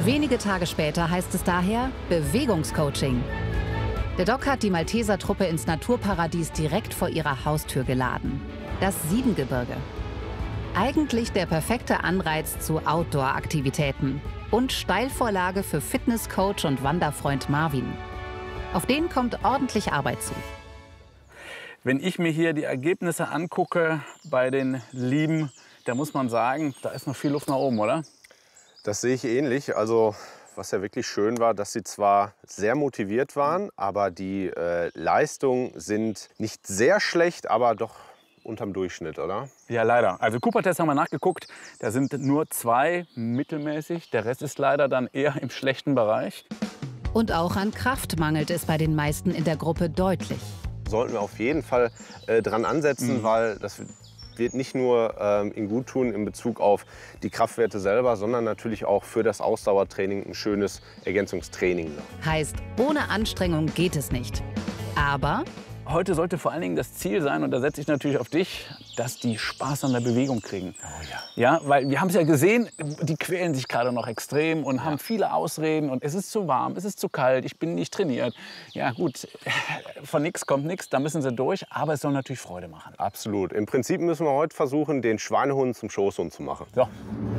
Wenige Tage später heißt es daher Bewegungscoaching. Der Doc hat die Malteser-Truppe ins Naturparadies direkt vor ihrer Haustür geladen. Das Siebengebirge. Eigentlich der perfekte Anreiz zu Outdoor-Aktivitäten und Steilvorlage für Fitnesscoach und Wanderfreund Marvin. Auf den kommt ordentlich Arbeit zu. Wenn ich mir hier die Ergebnisse angucke bei den Lieben, da muss man sagen, da ist noch viel Luft nach oben, oder? Das sehe ich ähnlich. Also was ja wirklich schön war, dass sie zwar sehr motiviert waren, aber die Leistungen sind nicht sehr schlecht, aber doch unterm Durchschnitt, oder? Ja, leider. Also Cooper-Test haben wir nachgeguckt, da sind nur 2 mittelmäßig, der Rest ist leider dann eher im schlechten Bereich. Und auch an Kraft mangelt es bei den meisten in der Gruppe deutlich. Sollten wir auf jeden Fall dran ansetzen, weil das wird nicht nur ihnen gut tun in Bezug auf die Kraftwerte selber, sondern natürlich auch für das Ausdauertraining ein schönes Ergänzungstraining. Heißt, ohne Anstrengung geht es nicht. Aber Heute sollte vor allen Dingen das Ziel sein, und da setze ich natürlich auf dich, dass die Spaß an der Bewegung kriegen. Oh ja. Ja, weil wir haben es ja gesehen, die quälen sich gerade noch extrem und haben viele Ausreden. Und es ist zu warm, es ist zu kalt, ich bin nicht trainiert. Ja gut, von nichts kommt nichts, da müssen sie durch. Aber es soll natürlich Freude machen. Absolut. Im Prinzip müssen wir heute versuchen, den Schweinehund zum Schoßhund zu machen. So.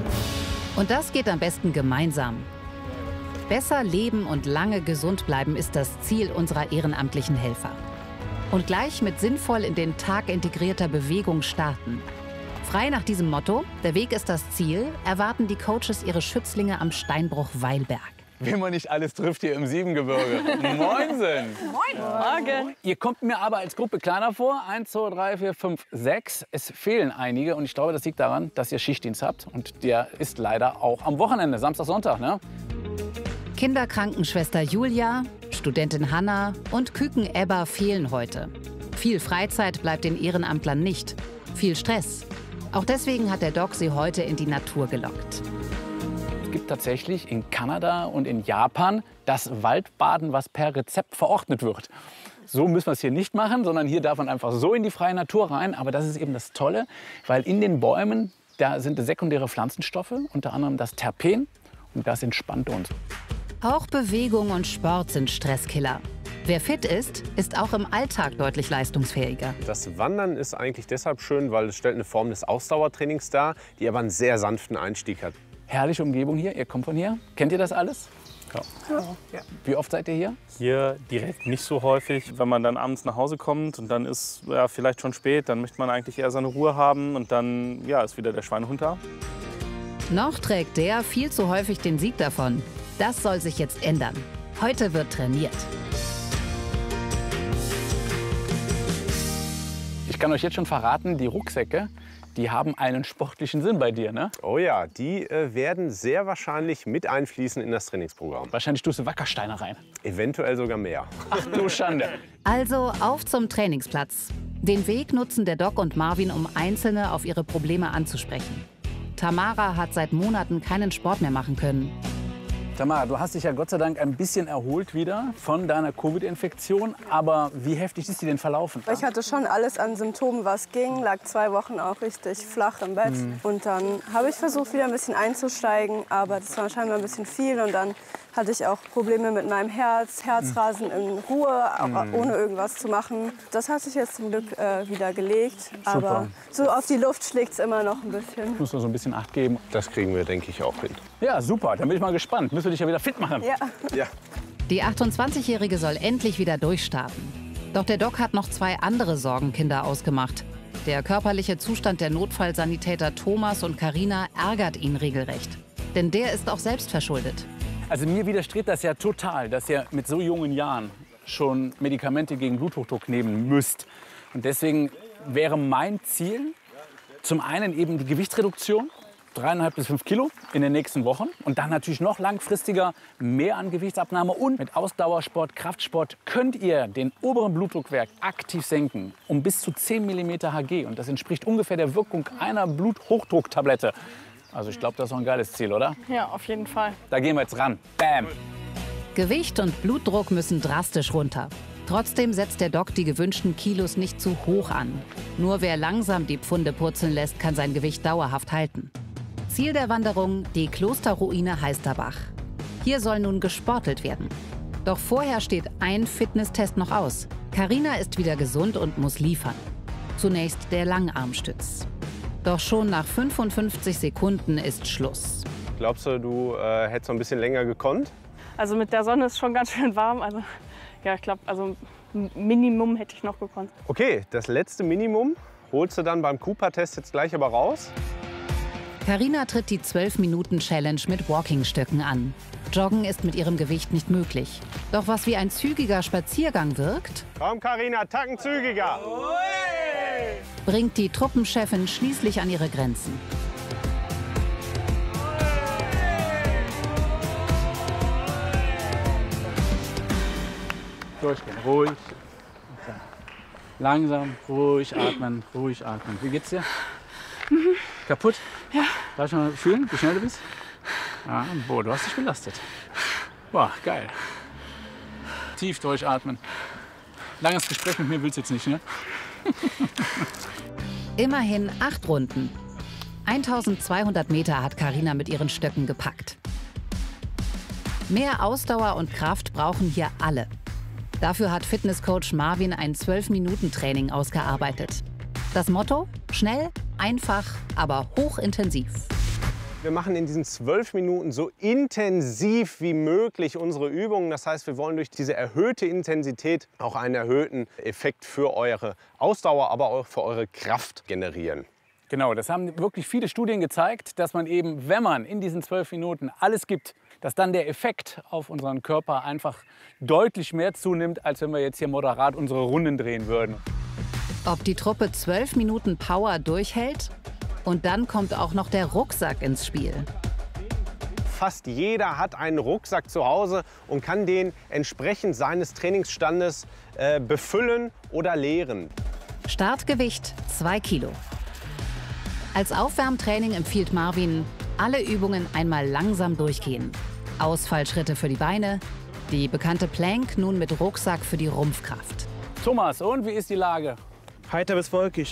Und das geht am besten gemeinsam. Besser leben und lange gesund bleiben ist das Ziel unserer ehrenamtlichen Helfer. Und gleich mit sinnvoll in den Tag integrierter Bewegung starten. Frei nach diesem Motto, der Weg ist das Ziel, erwarten die Coaches ihre Schützlinge am Steinbruch Weilberg. Wen man nicht alles trifft hier im Siebengebirge. Moinsen! Moin! Morgen! Ihr kommt mir aber als Gruppe kleiner vor. 1, 2, 3, 4, 5, 6. Es fehlen einige und ich glaube, das liegt daran, dass ihr Schichtdienst habt. Und der ist leider auch am Wochenende, Samstag, Sonntag, ne? Kinderkrankenschwester Julia, Studentin Hanna und Küken Ebba fehlen heute. Viel Freizeit bleibt den Ehrenamtlern nicht. Viel Stress. Auch deswegen hat der Doc sie heute in die Natur gelockt. Es gibt tatsächlich in Kanada und in Japan das Waldbaden, was per Rezept verordnet wird. So müssen wir es hier nicht machen, sondern hier darf man einfach so in die freie Natur rein. Aber das ist eben das Tolle, weil in den Bäumen, da sind sekundäre Pflanzenstoffe, unter anderem das Terpen, und das entspannt uns. Auch Bewegung und Sport sind Stresskiller. Wer fit ist, ist auch im Alltag deutlich leistungsfähiger. Das Wandern ist eigentlich deshalb schön, weil es stellt eine Form des Ausdauertrainings dar, die aber einen sehr sanften Einstieg hat. Herrliche Umgebung hier, ihr kommt von hier. Kennt ihr das alles? Ja. Wie oft seid ihr hier? Hier direkt nicht so häufig. Wenn man dann abends nach Hause kommt und dann ist ja, vielleicht schon spät, dann möchte man eigentlich eher seine Ruhe haben und dann ja, ist wieder der Schweinehund da. Noch trägt der viel zu häufig den Sieg davon. Das soll sich jetzt ändern. Heute wird trainiert. Ich kann euch jetzt schon verraten, die Rucksäcke, die haben einen sportlichen Sinn bei dir, ne? Oh ja, die werden sehr wahrscheinlich mit einfließen in das Trainingsprogramm. Wahrscheinlich tust du Wackersteine rein. Eventuell sogar mehr. Ach du Schande. Also auf zum Trainingsplatz. Den Weg nutzen der Doc und Marvin, um Einzelne auf ihre Probleme anzusprechen. Tamara hat seit Monaten keinen Sport mehr machen können. Tamara, du hast dich ja Gott sei Dank ein bisschen erholt wieder von deiner Covid-Infektion. Aber wie heftig ist die denn verlaufen? Ich hatte schon alles an Symptomen, was ging. Lag 2 Wochen auch richtig flach im Bett. Und dann habe ich versucht, wieder ein bisschen einzusteigen. Aber das war scheinbar ein bisschen viel. Und dann hatte ich auch Probleme mit meinem Herz, Herzrasen in Ruhe, ohne irgendwas zu machen. Das hat sich jetzt zum Glück wieder gelegt. Aber so auf die Luft schlägt es immer noch ein bisschen. Musst du so ein bisschen Acht geben. Das kriegen wir, denke ich, auch hin. Ja, super. Dann bin ich mal gespannt. Müssen wir dich ja wieder fit machen. Ja. Ja. Die 28-Jährige soll endlich wieder durchstarten. Doch der Doc hat noch 2 andere Sorgenkinder ausgemacht. Der körperliche Zustand der Notfallsanitäter Thomas und Carina ärgert ihn regelrecht. Denn der ist auch selbst verschuldet. Also mir widerstrebt das ja total, dass ihr mit so jungen Jahren schon Medikamente gegen Bluthochdruck nehmen müsst. Und deswegen wäre mein Ziel zum einen eben die Gewichtsreduktion, 3,5 bis 5 Kilo in den nächsten Wochen. Und dann natürlich noch langfristiger mehr an Gewichtsabnahme. Und mit Ausdauersport, Kraftsport könnt ihr den oberen Blutdruckwert aktiv senken um bis zu 10 mm Hg. Und das entspricht ungefähr der Wirkung einer Bluthochdrucktablette. Also ich glaube, das ist doch ein geiles Ziel, oder? Ja, auf jeden Fall. Da gehen wir jetzt ran. Bam! Gewicht und Blutdruck müssen drastisch runter. Trotzdem setzt der Doc die gewünschten Kilos nicht zu hoch an. Nur wer langsam die Pfunde purzeln lässt, kann sein Gewicht dauerhaft halten. Ziel der Wanderung, die Klosterruine Heisterbach. Hier soll nun gesportelt werden. Doch vorher steht ein Fitnesstest noch aus. Carina ist wieder gesund und muss liefern. Zunächst der Langarmstütz. Doch schon nach 55 Sekunden ist Schluss. Glaubst du, du hättest noch ein bisschen länger gekonnt? Also mit der Sonne ist schon ganz schön warm. Also ja, ich glaube, also Minimum hätte ich noch gekonnt. Okay, das letzte Minimum holst du dann beim Cooper-Test jetzt gleich aber raus. Carina tritt die 12-Minuten-Challenge mit Walkingstöcken an. Joggen ist mit ihrem Gewicht nicht möglich. Doch was wie ein zügiger Spaziergang wirkt, Komm, Carina, Tacken zügiger. bringt die Truppenchefin schließlich an ihre Grenzen. Durchgehen, ruhig. Langsam, ruhig atmen, ruhig atmen. Wie geht's dir? Kaputt? Ja. Darf ich mal fühlen, wie schnell du bist? Ja, boah, du hast dich belastet. Boah, geil. Tief durchatmen. Langes Gespräch mit mir willst du jetzt nicht, ne? Immerhin 8 Runden. 1200 Meter hat Carina mit ihren Stöcken gepackt. Mehr Ausdauer und Kraft brauchen hier alle. Dafür hat Fitnesscoach Marvin ein 12-Minuten-Training ausgearbeitet. Das Motto? Schnell, einfach, aber hochintensiv. Wir machen in diesen 12 Minuten so intensiv wie möglich unsere Übungen. Das heißt, wir wollen durch diese erhöhte Intensität auch einen erhöhten Effekt für eure Ausdauer, aber auch für eure Kraft generieren. Genau, das haben wirklich viele Studien gezeigt, dass man eben, wenn man in diesen 12 Minuten alles gibt, dass dann der Effekt auf unseren Körper einfach deutlich mehr zunimmt, als wenn wir jetzt hier moderat unsere Runden drehen würden. Ob die Truppe 12 Minuten Power durchhält? Und dann kommt auch noch der Rucksack ins Spiel. Fast jeder hat einen Rucksack zu Hause und kann den entsprechend seines Trainingsstandes befüllen oder leeren. Startgewicht 2 Kilo. Als Aufwärmtraining empfiehlt Marvin, alle Übungen einmal langsam durchgehen. Ausfallschritte für die Beine, die bekannte Plank nun mit Rucksack für die Rumpfkraft. Thomas, und wie ist die Lage? Heiter bis wolkig.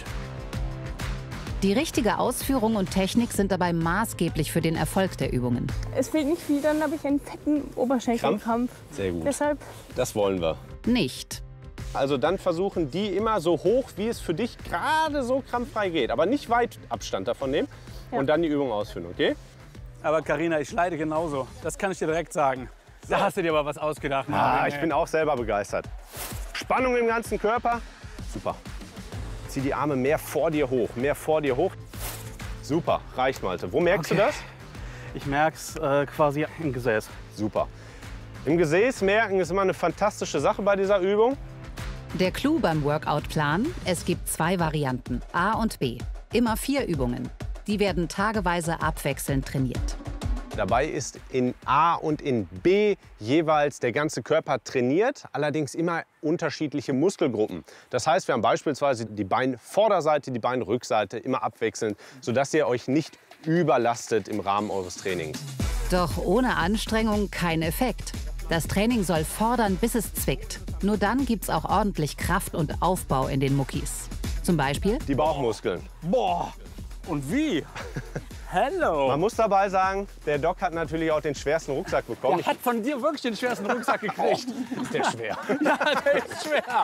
Die richtige Ausführung und Technik sind dabei maßgeblich für den Erfolg der Übungen. Es fehlt nicht viel, dann habe ich einen fetten Oberschenkelkrampf. Sehr gut. Deshalb Das wollen wir. Nicht. Also dann versuchen die immer so hoch, wie es für dich gerade so krampffrei geht. Aber nicht weit Abstand davon nehmen und dann die Übung ausführen, okay? Aber Carina, ich leide genauso. Das kann ich dir direkt sagen. Da hast du dir aber was ausgedacht. Ich bin auch selber begeistert. Spannung im ganzen Körper. Super. Zieh die Arme mehr vor dir hoch, mehr vor dir hoch. Super, reicht, Malte. Wo merkst du das? Ich merke es quasi im Gesäß. Super. Im Gesäß merken ist immer eine fantastische Sache bei dieser Übung. Der Clou beim Workout-Plan: Es gibt 2 Varianten, A und B. Immer 4 Übungen. Die werden tageweise abwechselnd trainiert. Dabei ist in A und in B jeweils der ganze Körper trainiert, allerdings immer unterschiedliche Muskelgruppen. Das heißt, wir haben beispielsweise die Beinvorderseite, die Beinrückseite immer abwechselnd, sodass ihr euch nicht überlastet im Rahmen eures Trainings. Doch ohne Anstrengung kein Effekt. Das Training soll fordern, bis es zwickt. Nur dann gibt's auch ordentlich Kraft und Aufbau in den Muckis. Zum Beispiel Die Bauchmuskeln. Boah, und wie? Hello. Man muss dabei sagen, der Doc hat natürlich auch den schwersten Rucksack bekommen. Der hat von dir wirklich den schwersten Rucksack gekriegt. Ist der schwer? Ja, der ist schwer.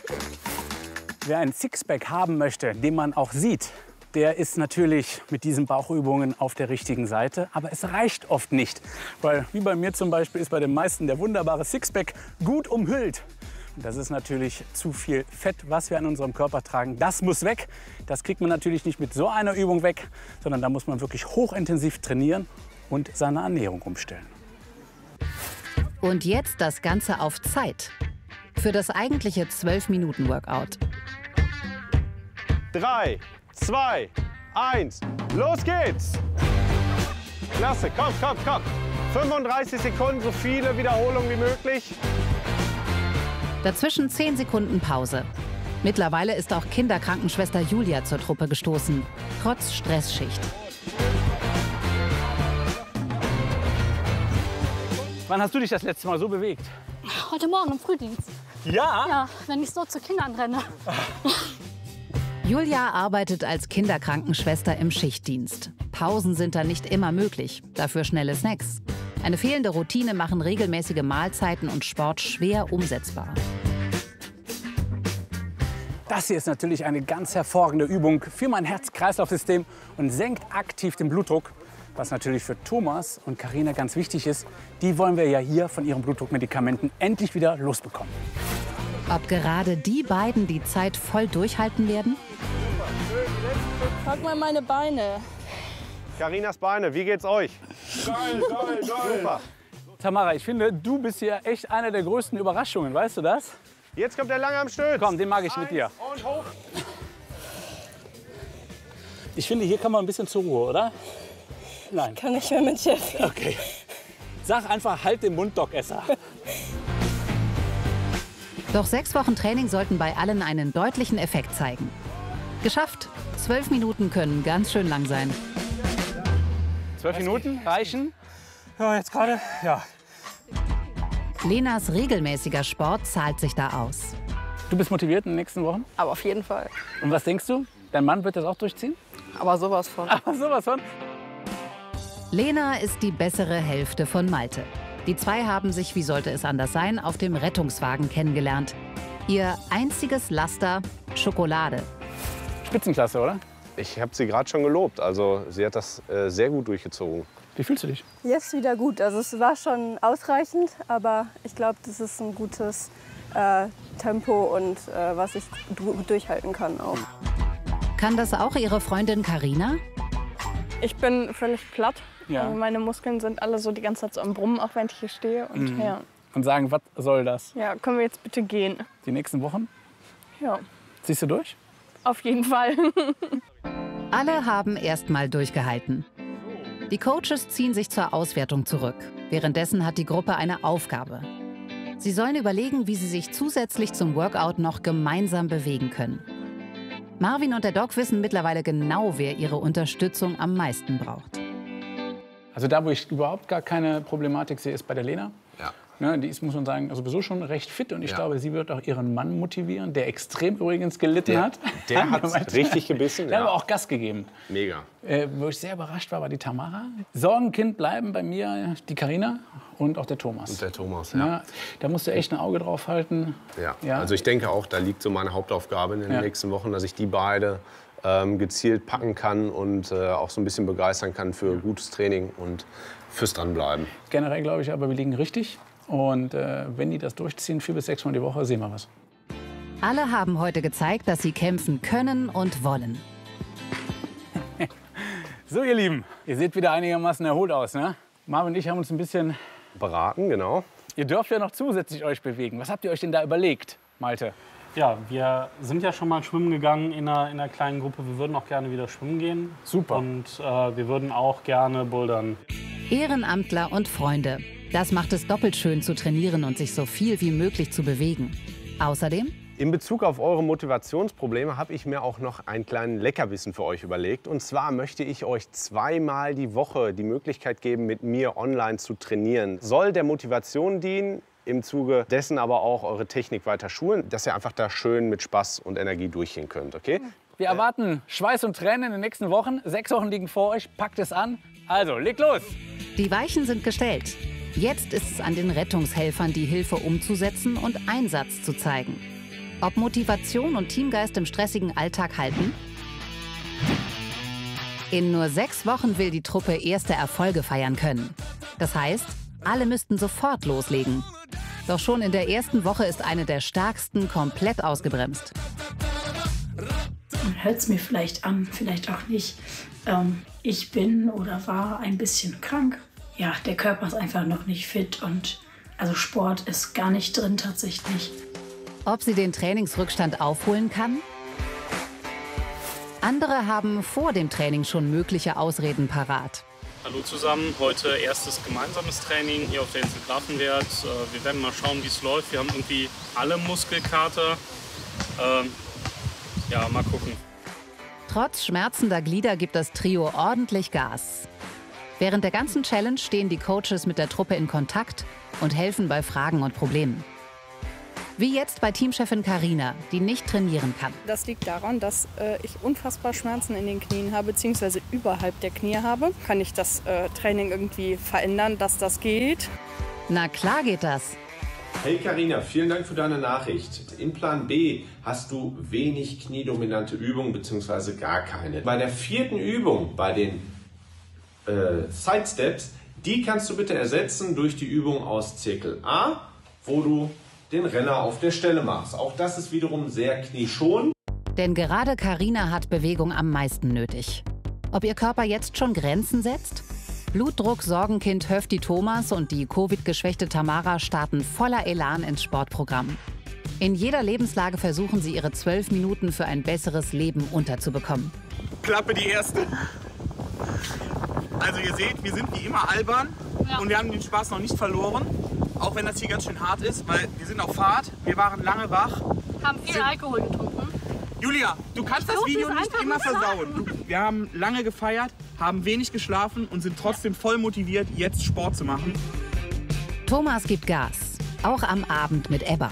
Wer ein Sixpack haben möchte, den man auch sieht, der ist natürlich mit diesen Bauchübungen auf der richtigen Seite. Aber es reicht oft nicht. Weil, wie bei mir zum Beispiel, ist bei den meisten der wunderbare Sixpack gut umhüllt. Und das ist natürlich zu viel Fett, was wir an unserem Körper tragen. Das muss weg. Das kriegt man natürlich nicht mit so einer Übung weg, sondern da muss man wirklich hochintensiv trainieren und seine Ernährung umstellen. Und jetzt das Ganze auf Zeit. Für das eigentliche 12-Minuten-Workout. 3, 2, 1, los geht's! Klasse, komm, komm, komm. 35 Sekunden, so viele Wiederholungen wie möglich. Dazwischen 10 Sekunden Pause. Mittlerweile ist auch Kinderkrankenschwester Julia zur Truppe gestoßen, trotz Stressschicht. Wann hast du dich das letzte Mal so bewegt? Heute Morgen im Frühdienst. Ja? Ja, wenn ich so zu Kindern renne. Julia arbeitet als Kinderkrankenschwester im Schichtdienst. Pausen sind da nicht immer möglich, dafür schnelle Snacks. Eine fehlende Routine machen regelmäßige Mahlzeiten und Sport schwer umsetzbar. Das hier ist natürlich eine ganz hervorragende Übung für mein Herz-Kreislauf-System und senkt aktiv den Blutdruck. Was natürlich für Thomas und Karina ganz wichtig ist, die wollen wir ja hier von ihren Blutdruckmedikamenten endlich wieder losbekommen. Ob gerade die beiden die Zeit voll durchhalten werden? Frag mal meine Beine. Karinas Beine, wie geht's euch? Geil, geil, geil. Super. Tamara, ich finde, du bist hier echt eine der größten Überraschungen, weißt du das? Jetzt kommt der Langarmstütz. Komm, den mag ich mit dir. Und hoch. Ich finde, hier kann man ein bisschen zur Ruhe, oder? Nein. Kann ich mehr mit Chef. Okay. Sag einfach, halt den Mund, Doc-Esser. Doch 6 Wochen Training sollten bei allen einen deutlichen Effekt zeigen. Geschafft. 12 Minuten können ganz schön lang sein. 12 Minuten reichen? Ja, jetzt gerade, ja. Lenas regelmäßiger Sport zahlt sich da aus. Du bist motiviert in den nächsten Wochen? Aber auf jeden Fall. Und was denkst du? Dein Mann wird das auch durchziehen? Aber sowas von. Aber sowas von. Lena ist die bessere Hälfte von Malte. Die zwei haben sich, wie sollte es anders sein, auf dem Rettungswagen kennengelernt. Ihr einziges Laster: Schokolade. Spitzenklasse, oder? Ich habe sie gerade schon gelobt. Also sie hat das sehr gut durchgezogen. Wie fühlst du dich? Jetzt wieder gut. Also es war schon ausreichend, aber ich glaube, das ist ein gutes Tempo und was ich gut durchhalten kann auch. Kann das auch ihre Freundin Karina? Ich bin völlig platt. Ja. Also meine Muskeln sind alle so die ganze Zeit so am Brummen, auch wenn ich hier stehe. Und ja. Und sagen, was soll das? Ja, können wir jetzt bitte gehen? Die nächsten Wochen? Ja, Ziehst du durch? auf jeden Fall. Alle haben erstmal durchgehalten. Die Coaches ziehen sich zur Auswertung zurück. Währenddessen hat die Gruppe eine Aufgabe. Sie sollen überlegen, wie sie sich zusätzlich zum Workout noch gemeinsam bewegen können. Marvin und der Doc wissen mittlerweile genau, wer ihre Unterstützung am meisten braucht. Also da, wo ich überhaupt gar keine Problematik sehe, ist bei der Lena. Ja. Ne, die ist, muss man sagen, sowieso schon recht fit. Und ich Ja. glaube, sie wird auch ihren Mann motivieren, der extrem übrigens gelitten hat. Der hat richtig gebissen. Der hat Ja. aber auch Gas gegeben. Mega. Wo ich sehr überrascht war die Tamara. Sorgenkind bleiben bei mir die Karina und auch der Thomas. Und der Thomas, Ja, ja. da musst du echt ein Auge drauf halten. Ja. Ja. Also ich denke auch, da liegt so meine Hauptaufgabe in den Ja. nächsten Wochen, dass ich die beide gezielt packen kann und auch so ein bisschen begeistern kann für gutes Training und fürs Dranbleiben. Generell glaube ich aber, wir liegen richtig. Und wenn die das durchziehen, 4 bis 6 Mal die Woche, sehen wir was. Alle haben heute gezeigt, dass sie kämpfen können und wollen. So, ihr Lieben, ihr seht wieder einigermaßen erholt aus, ne? Marvin und ich haben uns ein bisschen... Beraten, genau. Ihr dürft ja noch zusätzlich euch bewegen. Was habt ihr euch denn da überlegt, Malte? Ja, wir sind ja schon mal schwimmen gegangen in einer kleinen Gruppe. Wir würden auch gerne wieder schwimmen gehen. Super. Und wir würden auch gerne bouldern. Ehrenamtler und Freunde. Das macht es doppelt schön zu trainieren und sich so viel wie möglich zu bewegen. Außerdem: In Bezug auf eure Motivationsprobleme habe ich mir auch noch einen kleinen Leckerbissen für euch überlegt. Und zwar möchte ich euch 2-mal die Woche die Möglichkeit geben, mit mir online zu trainieren. Soll der Motivation dienen, im Zuge dessen aber auch eure Technik weiter schulen, dass ihr einfach da schön mit Spaß und Energie durchgehen könnt, okay? Wir erwarten Schweiß und Tränen in den nächsten Wochen. 6 Wochen liegen vor euch. Packt es an. Also, legt los! die Weichen sind gestellt. Jetzt ist es an den Rettungshelfern, die Hilfe umzusetzen und Einsatz zu zeigen. Ob Motivation und Teamgeist im stressigen Alltag halten? In nur 6 Wochen will die Truppe erste Erfolge feiern können. Das heißt, alle müssten sofort loslegen. Doch schon in der ersten Woche ist eine der stärksten komplett ausgebremst. Man hört es mir vielleicht an, vielleicht auch nicht. Ich bin oder war ein bisschen krank. Ja, der Körper ist einfach noch nicht fit und also Sport ist gar nicht drin tatsächlich. Ob sie den Trainingsrückstand aufholen kann? Andere haben vor dem Training schon mögliche Ausreden parat. Hallo zusammen, heute erstes gemeinsames Training hier auf der Insel Grafenwert. Wir werden mal schauen, wie es läuft. Wir haben irgendwie alle Muskelkater. Ja, mal gucken. Trotz schmerzender Glieder gibt das Trio ordentlich Gas. Während der ganzen Challenge stehen die Coaches mit der Truppe in Kontakt und helfen bei Fragen und Problemen. Wie jetzt bei Teamchefin Carina, die nicht trainieren kann. Das liegt daran, dass ich unfassbar Schmerzen in den Knien habe, beziehungsweise überhalb der Knie habe. Kann ich das Training irgendwie verändern, dass das geht? Na klar geht das. Hey Carina, vielen Dank für deine Nachricht. In Plan B hast du wenig kniedominante Übungen bzw. gar keine. Bei der 4. Übung, bei den Side Steps, die kannst du bitte ersetzen durch die Übung aus Zirkel A, wo du den Renner auf der Stelle machst. Auch das ist wiederum sehr knieschonend. Denn gerade Carina hat Bewegung am meisten nötig. Ob ihr Körper jetzt schon Grenzen setzt? Blutdruck-Sorgenkind Höfti Thomas und die Covid-geschwächte Tamara starten voller Elan ins Sportprogramm. In jeder Lebenslage versuchen sie, ihre 12 Minuten für ein besseres Leben unterzubekommen. Klappe die erste. Also ihr seht, wir sind wie immer albern und wir haben den Spaß noch nicht verloren. Auch wenn das hier ganz schön hart ist, weil wir sind auf Fahrt, wir waren lange wach. Haben viel Alkohol getrunken. Julia, du kannst das Video nicht immer versauen. Wir haben lange gefeiert, haben wenig geschlafen und sind trotzdem voll motiviert, jetzt Sport zu machen. Thomas gibt Gas, auch am Abend mit Ebba.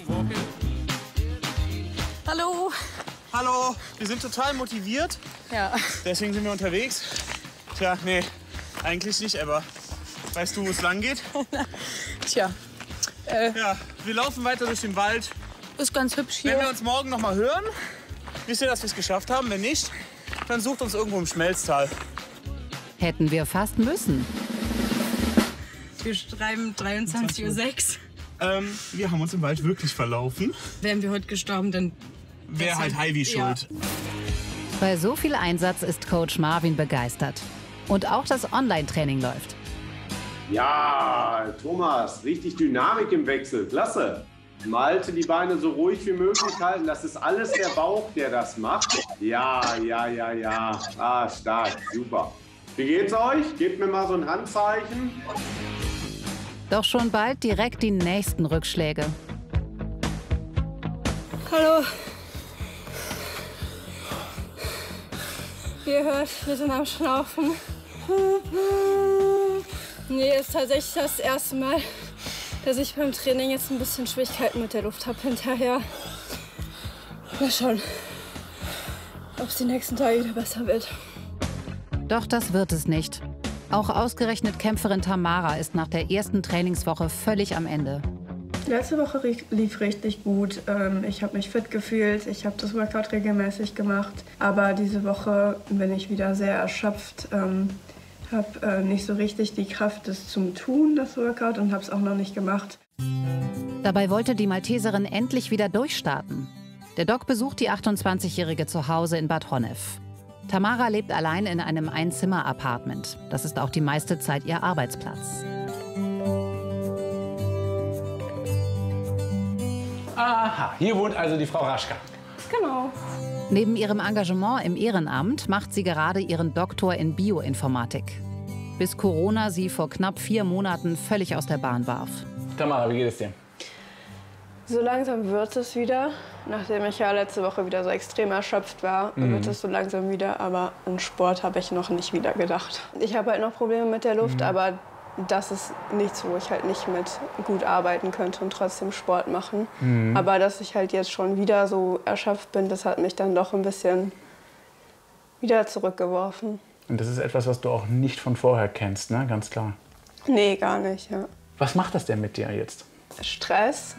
Hallo. Hallo, wir sind total motiviert. Ja. Deswegen sind wir unterwegs. Tja, nee, eigentlich nicht, Ebba. Weißt du, wo es lang geht? Tja. Ja, wir laufen weiter durch den Wald. Ist ganz hübsch hier. Wenn wir uns morgen noch mal hören, wisst ihr, dass wir es geschafft haben. Wenn nicht, dann sucht uns irgendwo im Schmelztal. Hätten wir fast müssen. Wir schreiben 23:06 Uhr. Wir haben uns im Wald wirklich verlaufen. Wären wir heute gestorben, dann wäre halt Heidi schuld. Bei so viel Einsatz ist Coach Marvin begeistert. Und auch das Online-Training läuft. Ja, Thomas, richtig Dynamik im Wechsel. Klasse. Malte die Beine so ruhig wie möglich halten. Das ist alles der Bauch, der das macht. Ja. Ah, stark. Super. Wie geht's euch? Gebt mir mal so ein Handzeichen. Doch schon bald direkt die nächsten Rückschläge. Hallo. Wie ihr hört, wir sind am Schnaufen. Nee, ist tatsächlich das erste Mal, dass ich beim Training jetzt ein bisschen Schwierigkeiten mit der Luft habe hinterher. Mal schauen, ob es die nächsten Tage wieder besser wird. Doch das wird es nicht. Auch ausgerechnet Kämpferin Tamara ist nach der ersten Trainingswoche völlig am Ende. Letzte Woche lief richtig gut. Ich habe mich fit gefühlt, ich habe das Workout regelmäßig gemacht. Aber diese Woche bin ich wieder sehr erschöpft. Habe nicht so richtig die Kraft, das zum Tun, das Workout, und habe es auch noch nicht gemacht. Dabei wollte die Malteserin endlich wieder durchstarten. Der Doc besucht die 28-Jährige zu Hause in Bad Honnef. Tamara lebt allein in einem Einzimmer-Apartment. Das ist auch die meiste Zeit ihr Arbeitsplatz. Aha, hier wohnt also die Frau Raschka. Genau. Neben ihrem Engagement im Ehrenamt macht sie gerade ihren Doktor in Bioinformatik. Bis Corona sie vor knapp 4 Monaten völlig aus der Bahn warf. Tamara, wie geht es dir? So langsam wird es wieder. Nachdem ich ja letzte Woche wieder so extrem erschöpft war, wird es so langsam wieder. Aber an Sport habe ich noch nicht wieder gedacht. Ich habe halt noch Probleme mit der Luft, aber das ist nichts, wo ich halt nicht mit gut arbeiten könnte und trotzdem Sport machen. Aber dass ich halt jetzt schon wieder so erschöpft bin, das hat mich dann doch ein bisschen wieder zurückgeworfen. Und das ist etwas, was du auch nicht von vorher kennst, ne? Ganz klar. Nee, gar nicht, ja. Was macht das denn mit dir jetzt? Stress.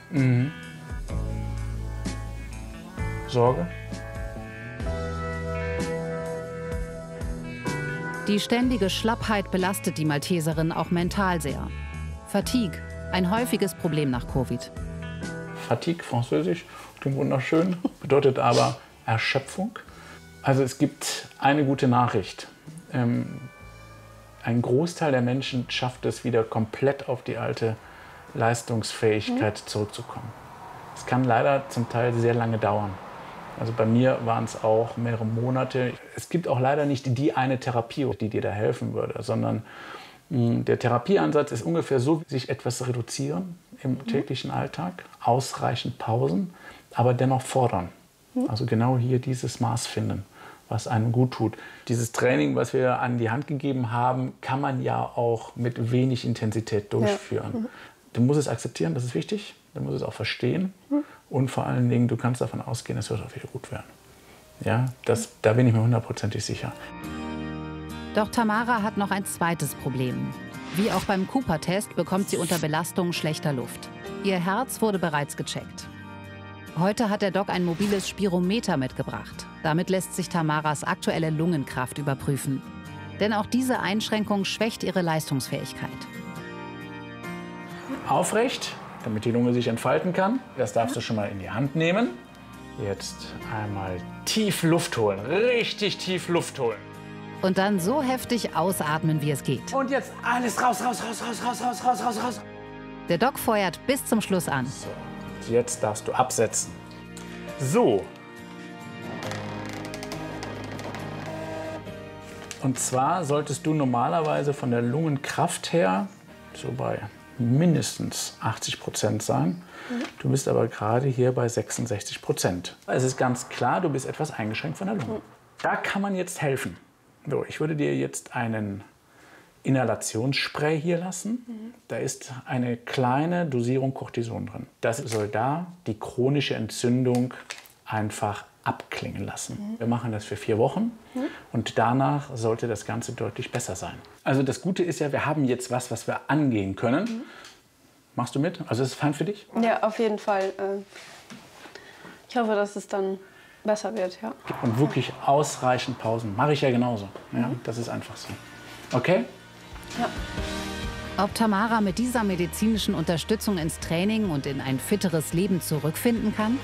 Sorge? Die ständige Schlappheit belastet die Malteserin auch mental sehr. Fatigue, ein häufiges Problem nach Covid. Fatigue, französisch, klingt wunderschön, bedeutet aber Erschöpfung. Also es gibt eine gute Nachricht. Ein Großteil der Menschen schafft es wieder komplett auf die alte Leistungsfähigkeit zurückzukommen. Es kann leider zum Teil sehr lange dauern. Also bei mir waren es auch mehrere Monate. Es gibt auch leider nicht die eine Therapie, die dir da helfen würde, sondern der Therapieansatz ist ungefähr so, sich etwas reduzieren im täglichen Alltag, ausreichend Pausen, aber dennoch fordern. Also genau hier dieses Maß finden, was einem gut tut. Dieses Training, was wir an die Hand gegeben haben, kann man ja auch mit wenig Intensität durchführen. Du musst es akzeptieren, das ist wichtig. Du musst es auch verstehen. Und vor allen Dingen, du kannst davon ausgehen, es wird auch wieder gut werden. Ja, da bin ich mir 100%ig sicher. Doch Tamara hat noch ein zweites Problem. Wie auch beim Cooper-Test bekommt sie unter Belastung schlechter Luft. Ihr Herz wurde bereits gecheckt. Heute hat der Doc ein mobiles Spirometer mitgebracht. Damit lässt sich Tamaras aktuelle Lungenkraft überprüfen. Denn auch diese Einschränkung schwächt ihre Leistungsfähigkeit. Aufrecht, damit die Lunge sich entfalten kann. Das darfst du schon mal in die Hand nehmen. Jetzt einmal tief Luft holen, richtig tief Luft holen. Und dann so heftig ausatmen, wie es geht. Und jetzt alles raus, raus, raus, raus, raus, raus, raus, raus, raus. Der Doc feuert bis zum Schluss an. So, jetzt darfst du absetzen. So. Und zwar solltest du normalerweise von der Lungenkraft her so bei mindestens 80% sein. Du bist aber gerade hier bei 66%. Es ist ganz klar, du bist etwas eingeschränkt von der Lunge. Da kann man jetzt helfen. So, ich würde dir jetzt einen Inhalationsspray hier lassen. Da ist eine kleine Dosierung Cortison drin. Das soll da die chronische Entzündung einfach abklingen lassen. Wir machen das für 4 Wochen und danach sollte das Ganze deutlich besser sein. Also das Gute ist ja, wir haben jetzt was wir angehen können. Machst du mit? Also ist es fein für dich? Ja, auf jeden Fall. Ich hoffe, dass es dann besser wird, ja. Und wirklich ausreichend Pausen. Mache ich ja genauso. Ja, das ist einfach so. Okay? Ja. Ob Tamara mit dieser medizinischen Unterstützung ins Training und in ein fitteres Leben zurückfinden kann?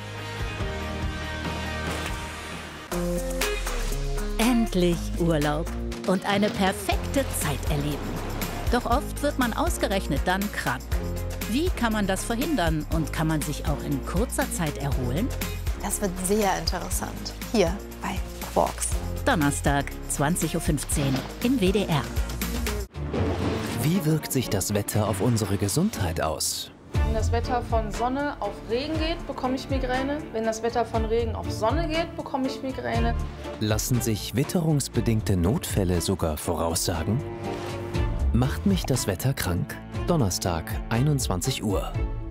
Endlich Urlaub und eine perfekte Zeit erleben. Doch oft wird man ausgerechnet dann krank. Wie kann man das verhindern und kann man sich auch in kurzer Zeit erholen? Das wird sehr interessant. Hier bei Quarks. Donnerstag, 20:15 Uhr im WDR. Wie wirkt sich das Wetter auf unsere Gesundheit aus? Wenn das Wetter von Sonne auf Regen geht, bekomme ich Migräne. Wenn das Wetter von Regen auf Sonne geht, bekomme ich Migräne. Lassen sich witterungsbedingte Notfälle sogar voraussagen? Macht mich das Wetter krank? Donnerstag, 21 Uhr.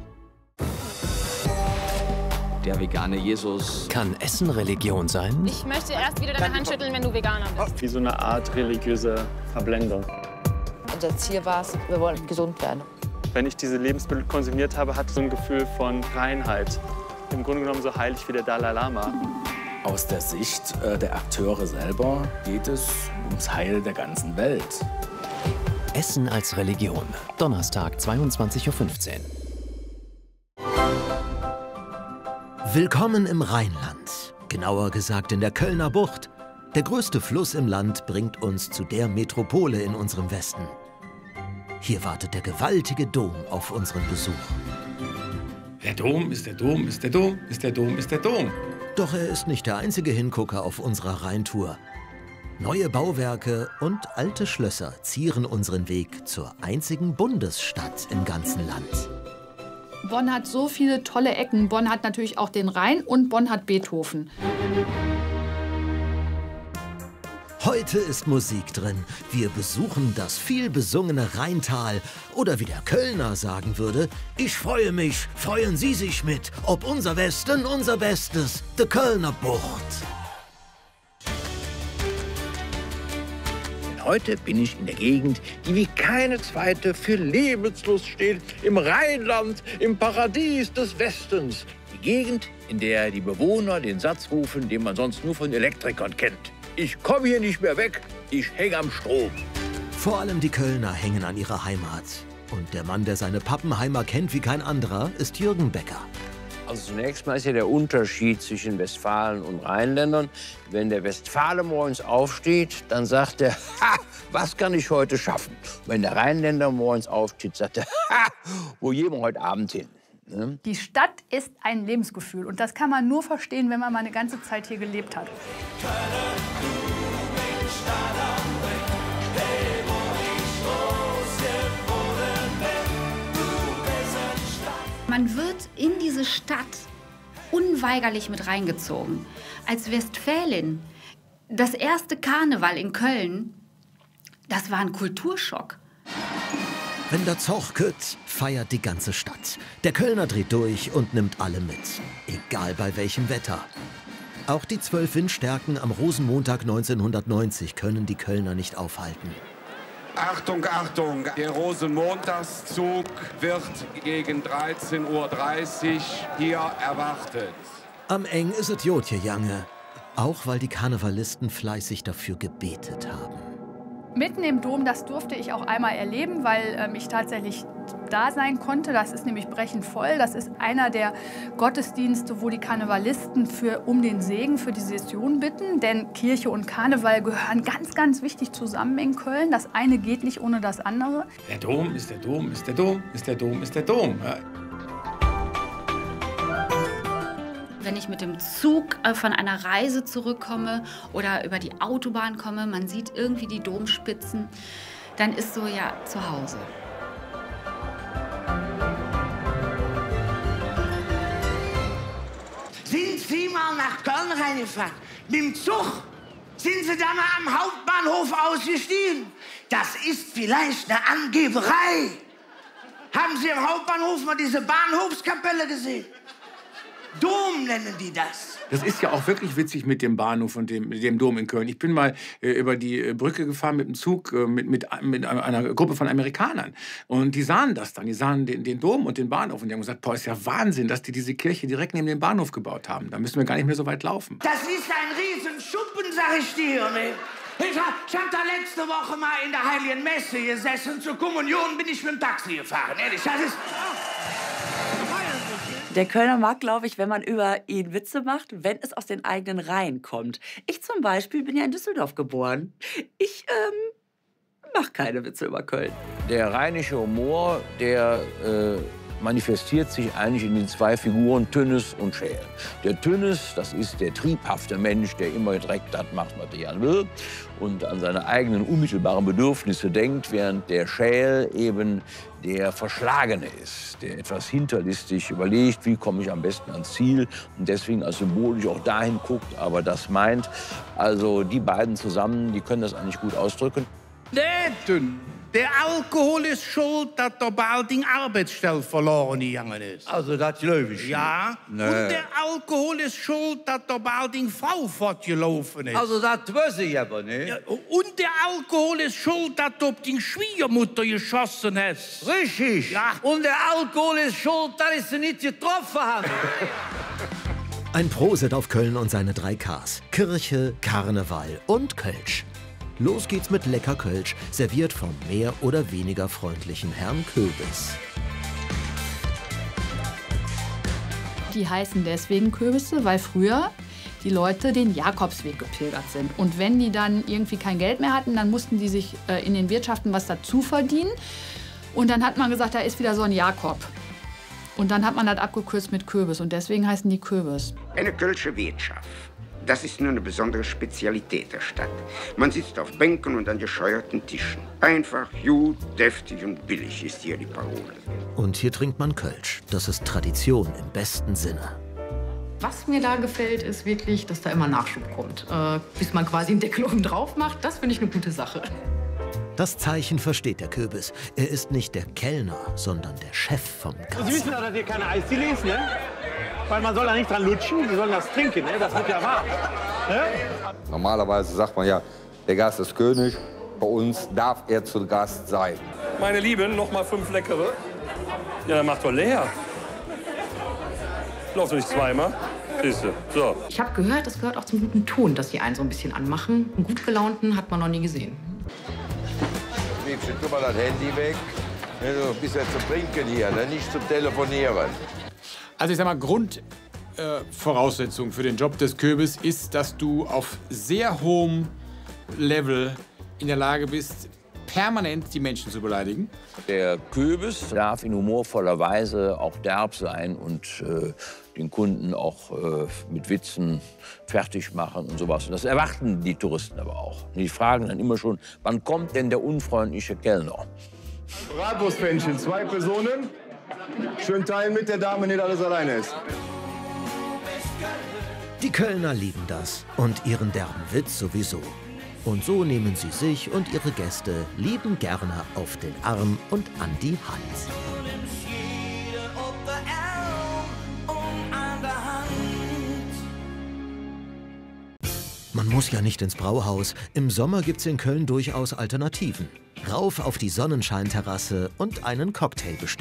Der vegane Jesus. Kann Essen Religion sein? Ich möchte erst wieder deine Hand schütteln, wenn du Veganer bist. Wie so eine Art religiöse Verblendung. Unser Ziel war es, wir wollten gesund werden. Wenn ich diese Lebensmittel konsumiert habe, hatte ich so ein Gefühl von Reinheit. Im Grunde genommen so heilig wie der Dalai Lama. Aus der Sicht der Akteure selber geht es ums Heil der ganzen Welt. Essen als Religion. Donnerstag, 22:15 Uhr. Willkommen im Rheinland, genauer gesagt in der Kölner Bucht. Der größte Fluss im Land bringt uns zu der Metropole in unserem Westen. Hier wartet der gewaltige Dom auf unseren Besuch. Der Dom ist der Dom, ist der Dom, ist der Dom, ist der Dom. Doch er ist nicht der einzige Hingucker auf unserer Rheintour. Neue Bauwerke und alte Schlösser zieren unseren Weg zur einzigen Bundesstadt im ganzen Land. Bonn hat so viele tolle Ecken. Bonn hat natürlich auch den Rhein und Bonn hat Beethoven. Heute ist Musik drin. Wir besuchen das vielbesungene Rheintal. Oder wie der Kölner sagen würde, ich freue mich, freuen Sie sich mit. Ob unser Westen, unser Bestes, die Kölner Bucht. Heute bin ich in der Gegend, die wie keine zweite für Lebenslust steht. Im Rheinland, im Paradies des Westens. Die Gegend, in der die Bewohner den Satz rufen, den man sonst nur von Elektrikern kennt. Ich komme hier nicht mehr weg, ich hänge am Strom. Vor allem die Kölner hängen an ihrer Heimat. Und der Mann, der seine Pappenheimer kennt wie kein anderer, ist Jürgen Becker. Also zunächst mal ist ja der Unterschied zwischen Westfalen und Rheinländern. Wenn der Westfale morgens aufsteht, dann sagt er, ha, was kann ich heute schaffen? Wenn der Rheinländer morgens aufsteht, sagt er, ha, wo gehen wir heute Abend hin? Ne? Die Stadt ist ein Lebensgefühl und das kann man nur verstehen, wenn man mal eine ganze Zeit hier gelebt hat. Man wird in diese Stadt unweigerlich mit reingezogen. Als Westfälin, das erste Karneval in Köln, das war ein Kulturschock. Wenn der Zoch kütt, feiert die ganze Stadt. Der Kölner dreht durch und nimmt alle mit. Egal bei welchem Wetter. Auch die 12 Windstärken am Rosenmontag 1990 können die Kölner nicht aufhalten. Achtung, Achtung, der Rosenmontagszug wird gegen 13:30 Uhr hier erwartet. Am eng ist es Jotje Jange. Auch weil die Karnevalisten fleißig dafür gebetet haben. Mitten im Dom, das durfte ich auch einmal erleben, weil ich tatsächlich da sein konnte. Das ist nämlich brechend voll. Das ist einer der Gottesdienste, wo die Karnevalisten um den Segen für die Session bitten. Denn Kirche und Karneval gehören ganz, ganz wichtig zusammen in Köln. Das eine geht nicht ohne das andere. Der Dom ist der Dom, ist der Dom, ist der Dom, ist der Dom. Ja. Wenn ich mit dem Zug von einer Reise zurückkomme oder über die Autobahn komme, man sieht irgendwie die Domspitzen, dann ist so ja zu Hause. Sind Sie mal nach Köln reingefahren? Mit dem Zug? Sind Sie da mal am Hauptbahnhof ausgestiegen? Das ist vielleicht eine Angeberei. Haben Sie am Hauptbahnhof mal diese Bahnhofskapelle gesehen? Dom nennen die das. Das ist ja auch wirklich witzig mit dem Bahnhof und dem Dom in Köln. Ich bin mal über die Brücke gefahren mit dem Zug mit einer Gruppe von Amerikanern. Und die sahen das dann. Die sahen den Dom und den Bahnhof. Und die haben gesagt, boah, ist ja Wahnsinn, dass die diese Kirche direkt neben dem Bahnhof gebaut haben. Da müssen wir gar nicht mehr so weit laufen. Das ist ein Riesenschuppen, sag ich dir. Ne? Ich hab da letzte Woche mal in der Heiligen Messe gesessen. Zur Kommunion bin ich mit dem Taxi gefahren. Ehrlich, das ist... Der Kölner mag, glaube ich, wenn man über ihn Witze macht, wenn es aus den eigenen Reihen kommt. Ich zum Beispiel bin ja in Düsseldorf geboren. Ich mache keine Witze über Köln. Der rheinische Humor, der manifestiert sich eigentlich in den zwei Figuren Tönnes und Schäl. Der Tönnes, das ist der triebhafte Mensch, der immer direkt das macht, was er gerne will und an seine eigenen unmittelbaren Bedürfnisse denkt, während der Schäl eben der Verschlagene ist, der etwas hinterlistig überlegt, wie komme ich am besten ans Ziel und deswegen als symbolisch auch dahin guckt, aber das meint. Also die beiden zusammen, die können das eigentlich gut ausdrücken. Der Alkohol ist schuld, dass der Balding Arbeitsstelle verloren gegangen ist. Also das glaube ich. Ja. Nee. Und der Alkohol ist schuld, dass der Balding Frau fortgelaufen ist. Also das weiß ich aber nicht. Ja, und der Alkohol ist schuld, dass du auf die Schwiegermutter geschossen hast. Richtig. Ja. Und der Alkohol ist schuld, dass ich sie nicht getroffen habe. Ein Prosit auf Köln und seine 3 Ks. Kirche, Karneval und Kölsch. Los geht's mit lecker Kölsch, serviert vom mehr oder weniger freundlichen Herrn Köbis. Die heißen deswegen Köbisse, weil früher die Leute den Jakobsweg gepilgert sind. Und wenn die dann irgendwie kein Geld mehr hatten, dann mussten die sich in den Wirtschaften was dazu verdienen. Und dann hat man gesagt, da ist wieder so ein Jakob. Und dann hat man das abgekürzt mit Köbis. Und deswegen heißen die Köbis. Eine kölsche Wirtschaft. Das ist nur eine besondere Spezialität der Stadt. Man sitzt auf Bänken und an gescheuerten Tischen. Einfach, gut, deftig und billig ist hier die Parole. Und hier trinkt man Kölsch. Das ist Tradition im besten Sinne. Was mir da gefällt, ist wirklich, dass da immer Nachschub kommt. Bis man quasi einen Deckel oben drauf macht, das finde ich eine gute Sache. Das Zeichen versteht der Köbis. Er ist nicht der Kellner, sondern der Chef vom Kasten. Sie wissen doch, dass ihr keine Eisdiele ist, ne? Weil man soll da nicht dran lutschen, sie sollen das trinken, ne? Das wird ja warm. Ne? Normalerweise sagt man ja, der Gast ist König. Bei uns darf er zu Gast sein. Meine Lieben, noch mal 5 leckere. Ja, dann macht doch leer. Lauf doch nicht zweimal. Siehste. So. Ich habe gehört, es gehört auch zum guten Ton, dass sie einen so ein bisschen anmachen. Einen gut gelaunten hat man noch nie gesehen. Liebchen, tu mal das Handy weg. Du bist ja zum Trinken hier, ne? Nicht zum Telefonieren. Also ich sag mal, Grundvoraussetzung für den Job des Köbis ist, dass du auf sehr hohem Level in der Lage bist, permanent die Menschen zu beleidigen. Der Köbis darf in humorvoller Weise auch derb sein und den Kunden auch mit Witzen fertig machen und sowas. Und das erwarten die Touristen aber auch. Und die fragen dann immer schon, wann kommt denn der unfreundliche Kellner? Bratwurstpfännchen, 2 Personen. Schön teilen mit der Dame, nicht alles alleine ist. Die Kölner lieben das und ihren derben Witz sowieso. Und so nehmen sie sich und ihre Gäste liebend gerne auf den Arm und an die Hand. Man muss ja nicht ins Brauhaus. Im Sommer gibt's in Köln durchaus Alternativen. Rauf auf die Sonnenscheinterrasse und einen Cocktail bestellen.